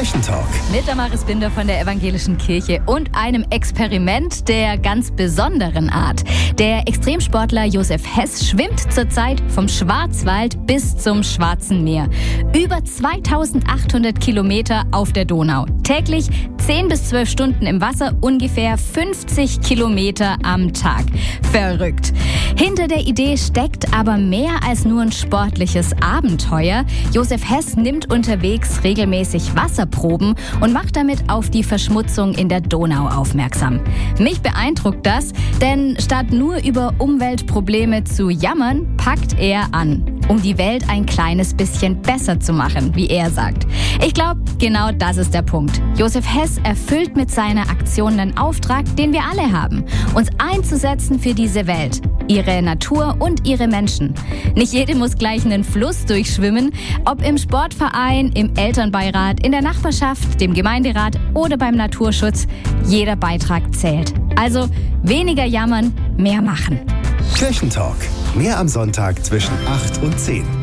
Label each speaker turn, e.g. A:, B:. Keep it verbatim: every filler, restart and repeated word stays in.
A: Kirchentalk.
B: Mit Damaris Binder von der Evangelischen Kirche und einem Experiment der ganz besonderen Art. Der Extremsportler Josef Hess schwimmt zurzeit vom Schwarzwald bis zum Schwarzen Meer. Über zweitausendachthundert Kilometer auf der Donau. Täglich zehn bis zwölf Stunden im Wasser, ungefähr fünfzig Kilometer am Tag. Verrückt. Hinter der Idee steckt aber mehr als nur ein sportliches Abenteuer. Josef Hess nimmt unterwegs regelmäßig Wasserproben und macht damit auf die Verschmutzung in der Donau aufmerksam. Mich beeindruckt das, denn statt nur über Umweltprobleme zu jammern, packt er an, um die Welt ein kleines bisschen besser zu machen, wie er sagt. Ich glaube, genau das ist der Punkt. Josef Hess erfüllt mit seiner Aktion einen Auftrag, den wir alle haben, uns einzusetzen für diese Welt, ihre Natur und ihre Menschen. Nicht jede muss gleich einen Fluss durchschwimmen, ob im Sportverein, im Elternbeirat, in der Nachbarschaft, dem Gemeinderat oder beim Naturschutz. Jeder Beitrag zählt. Also weniger jammern, mehr machen.
A: Kirchentalk. Mehr am Sonntag zwischen acht und zehn.